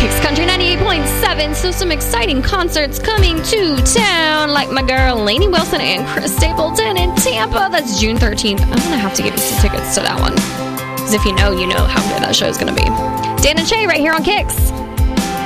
Kicks Country 98.7. So some exciting concerts coming to town, like my girl Lainey Wilson and Chris Stapleton in Tampa. That's June 13th. I'm going to have to get you some tickets to that one. Because if you know how good that show is going to be. Dan and Shay right here on Kicks.